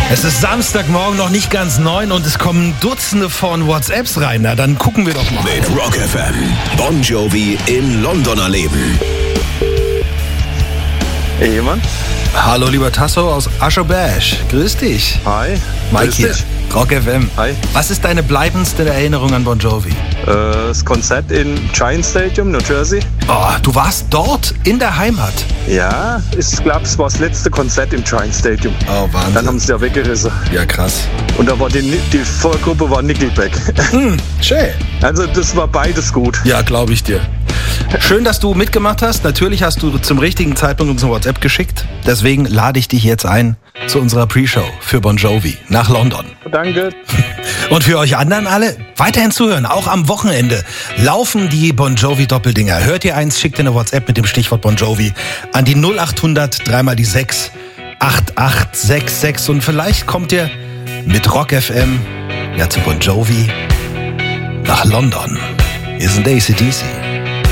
Es ist Samstagmorgen, noch nicht ganz 9 und es kommen Dutzende von WhatsApps rein. Na, dann gucken wir doch mal. Mit Rock FM. Bon Jovi in London erleben. Hey, jemand? Hallo, lieber Tasso aus Ascherberg. Grüß dich. Hi. Mike Grüß hier. dich. Rock FM. Hi. Was ist deine bleibendste Erinnerung an Bon Jovi? Das Konzert in Giant Stadium, New Jersey. Oh, du warst dort in der Heimat. Ja, ich glaube, es war das letzte Konzert im Giant Stadium. Oh, Wahnsinn. Dann haben sie ja weggerissen. Ja, krass. Und da war die Vorgruppe war Nickelback. Schön. Also das war beides gut. Ja, glaube ich dir. Schön, dass du mitgemacht hast. Natürlich hast du zum richtigen Zeitpunkt uns eine WhatsApp geschickt. Deswegen lade ich dich jetzt ein zu unserer Pre-Show für Bon Jovi nach London. Danke. Und für euch anderen alle, weiterhin zuhören. Auch am Wochenende laufen die Bon Jovi Doppeldinger. Hört ihr eins, schickt ihr eine WhatsApp mit dem Stichwort Bon Jovi an die 0800 3 mal die 6 8866. Und vielleicht kommt ihr mit Rock FM ja zu Bon Jovi nach London. Hier sind AC/DC.